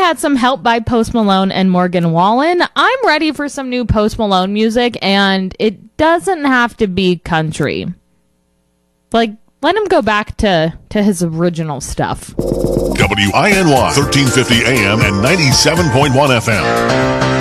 had some help by Post Malone and Morgan Wallen. I'm ready for some new Post Malone music, and it doesn't have to be country. Like, let him go back to his original stuff. WINY 1350 AM and 97.1 FM.